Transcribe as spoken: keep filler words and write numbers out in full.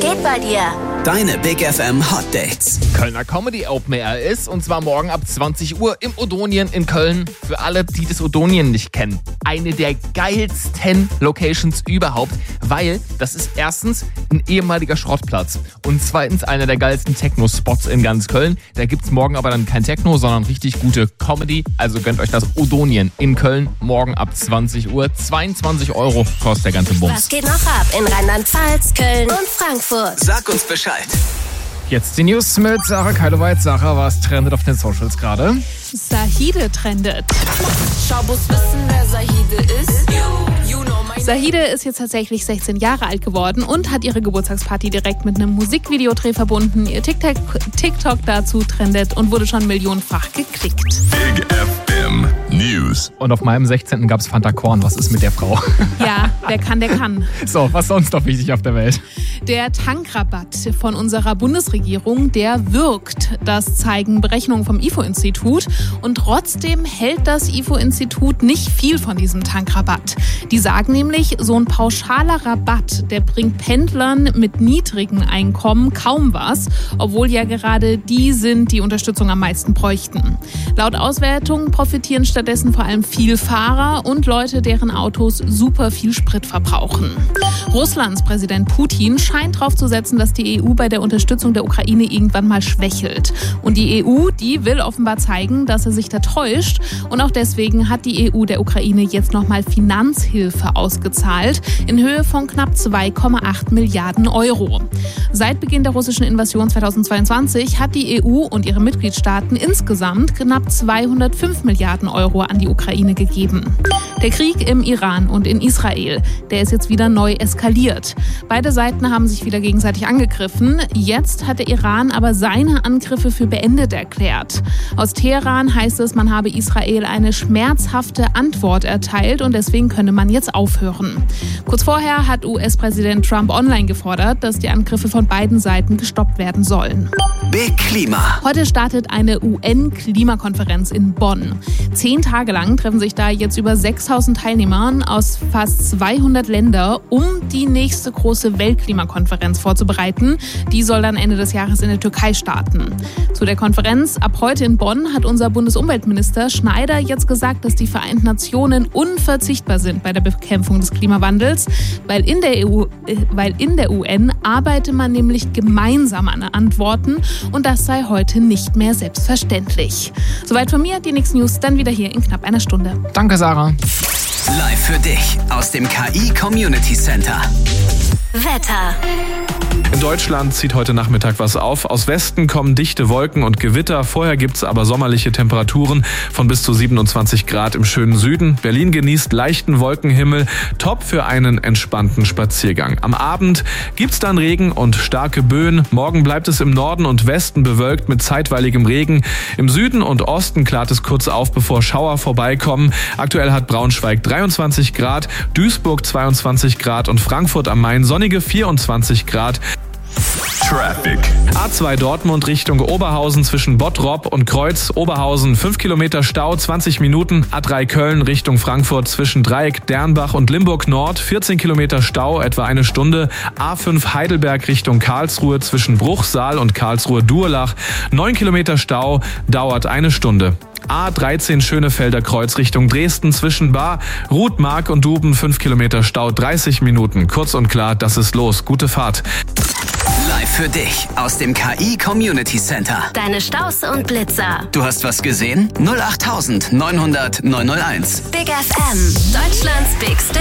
geht bei dir? Deine Big F M Hot Dates. Kölner Comedy Open Air ist, und zwar morgen ab zwanzig Uhr im Odonien in Köln. Für alle, die das Odonien nicht kennen, eine der geilsten Locations überhaupt, weil das ist erstens ein ehemaliger Schrottplatz und zweitens einer der geilsten Techno-Spots in ganz Köln. Da gibt's morgen aber dann kein Techno, sondern richtig gute Comedy. Also gönnt euch das Odonien in Köln morgen ab zwanzig Uhr. zweiundzwanzig Euro kostet der ganze Bums. Was geht noch ab in Rheinland-Pfalz, Köln und Frankfurt? Sag uns Bescheid. Jetzt die News mit Sarah Keiloweit. Sarah, was trendet auf den Socials gerade? Zahide trendet. Schabus wissen, wer Zahide ist. You, you know my Zahide ist jetzt tatsächlich sechzehn Jahre alt geworden und hat ihre Geburtstagsparty direkt mit einem Musikvideodreh verbunden. Ihr TikTok, TikTok dazu trendet und wurde schon millionenfach geklickt. Big F M News. Und auf meinem sechzehnten gab es Fanta Korn. Was ist mit der Frau? Ja, wer kann, der kann. So, was sonst noch wichtig auf der Welt? Der Tankrabatt von unserer Bundesregierung, der wirkt. Das zeigen Berechnungen vom I F O-Institut. Und trotzdem hält das I F O-Institut nicht viel von diesem Tankrabatt. Die sagen nämlich, so ein pauschaler Rabatt, der bringt Pendlern mit niedrigem Einkommen kaum was, obwohl ja gerade die sind, die Unterstützung am meisten bräuchten. Laut Auswertungen profitieren stattdessen vor allem Vielfahrer und Leute, deren Autos super viel Sprit verbrauchen. Russlands Präsident Putin scheint darauf zu setzen, dass die E U bei der Unterstützung der Ukraine irgendwann mal schwächelt. Und die E U, die will offenbar zeigen, dass er sich da täuscht. Und auch deswegen hat die E U der Ukraine jetzt nochmal Finanzhilfe ausgezahlt in Höhe von knapp zwei Komma acht Milliarden Euro. Seit Beginn der russischen Invasion zweitausendzweiundzwanzig hat die E U und ihre Mitgliedstaaten insgesamt knapp zweihundertfünf Milliarden Euro an die Ukraine gegeben. Der Krieg im Iran und in Israel, der ist jetzt wieder neu eskaliert. Beide Seiten haben sich wieder gegenseitig angegriffen. Jetzt hat der Iran aber seine Angriffe für beendet erklärt. Aus Teheran heißt es, man habe Israel eine schmerzhafte Antwort erteilt und deswegen könne man jetzt aufhören. Kurz vorher hat U S-Präsident Trump online gefordert, dass die Angriffe von beiden Seiten gestoppt werden sollen. Big Klima. Heute startet eine U N-Klimakonferenz in Bonn. Zehn Tage lang treffen sich da jetzt über sechstausend Teilnehmer aus fast zweihundert Ländern, um die nächste große Weltklimakonferenz vorzubereiten. Die soll dann Ende des Jahres in der Türkei starten. Zu der Konferenz ab heute in Bonn hat unser Bundesumweltminister Schneider jetzt gesagt, dass die Vereinten Nationen unverzichtbar sind bei der Bekämpfung des Klimawandels, weil in der E U, äh, weil in der U N arbeite man nämlich gemeinsam an Antworten und das sei heute nicht mehr selbstverständlich. Soweit von mir, die nächsten News dann wieder hier in knapp einer Stunde. Danke, Sarah. Live für dich aus dem K I Community Center. Wetter. In Deutschland zieht heute Nachmittag was auf. Aus Westen kommen dichte Wolken und Gewitter. Vorher gibt's aber sommerliche Temperaturen von bis zu siebenundzwanzig Grad im schönen Süden. Berlin genießt leichten Wolkenhimmel. Top für einen entspannten Spaziergang. Am Abend gibt's dann Regen und starke Böen. Morgen bleibt es im Norden und Westen bewölkt mit zeitweiligem Regen. Im Süden und Osten klart es kurz auf, bevor Schauer vorbeikommen. Aktuell hat Braunschweig dreiundzwanzig Grad, Duisburg zweiundzwanzig Grad und Frankfurt am Main sonnige vierundzwanzig Grad. Traffic. A zwei Dortmund Richtung Oberhausen zwischen Bottrop und Kreuz. Oberhausen fünf Kilometer Stau, zwanzig Minuten. A drei Köln Richtung Frankfurt zwischen Dreieck, Dernbach und Limburg Nord. vierzehn Kilometer Stau, etwa eine Stunde. A fünf Heidelberg Richtung Karlsruhe zwischen Bruchsal und Karlsruhe-Durlach. neun Kilometer Stau, dauert eine Stunde. A dreizehn Schönefelder Kreuz Richtung Dresden zwischen Bar, Ruth, Mark und Duben. fünf Kilometer Stau, dreißig Minuten. Kurz und klar, das ist los. Gute Fahrt. Live für dich aus dem K I Community Center. Deine Staus und Blitzer. Du hast was gesehen? null acht neunhundert neunhundert neunhunderteins. Big F M. Deutschlands bigste